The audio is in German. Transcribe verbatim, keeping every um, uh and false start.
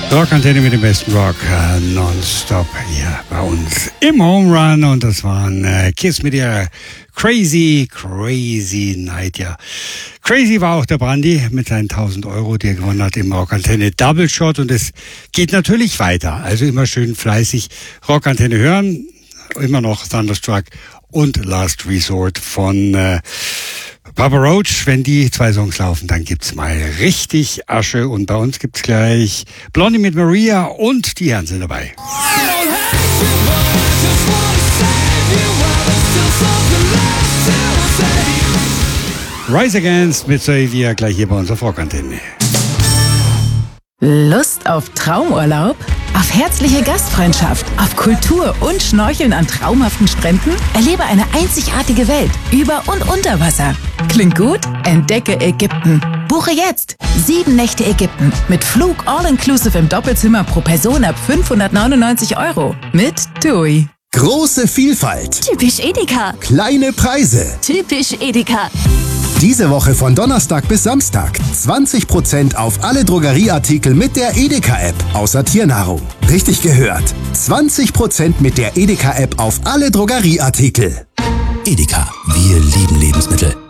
Rockantenne mit dem besten Rock äh, nonstop hier bei uns im Home Run, und das waren äh, Kiss mit ihrer Crazy, Crazy Night. Ja, crazy war auch der Brandy mit seinen tausend Euro, die er gewonnen hat im Rockantenne Double Shot, und es geht natürlich weiter. Also immer schön fleißig Rockantenne hören, immer noch Thunderstruck und Last Resort von äh, Papa Roach. Wenn die zwei Songs laufen, dann gibt's mal richtig Asche, und bei uns gibt's gleich Blondie mit Maria, und die Herren sind dabei. Rise Against mit Xavier gleich hier bei uns auf Rockantenne. Lust auf Traumurlaub? Auf herzliche Gastfreundschaft? Auf Kultur und Schnorcheln an traumhaften Stränden? Erlebe eine einzigartige Welt über und unter Wasser. Klingt gut? Entdecke Ägypten. Buche jetzt sieben Nächte Ägypten mit Flug all-inclusive im Doppelzimmer pro Person ab fünfhundertneunundneunzig Euro mit TUI. Große Vielfalt. Typisch Edeka. Kleine Preise. Typisch Edeka. Diese Woche von Donnerstag bis Samstag zwanzig Prozent auf alle Drogerieartikel mit der Edeka-App, außer Tiernahrung. Richtig gehört. zwanzig Prozent mit der Edeka-App auf alle Drogerieartikel. Edeka, wir lieben Lebensmittel.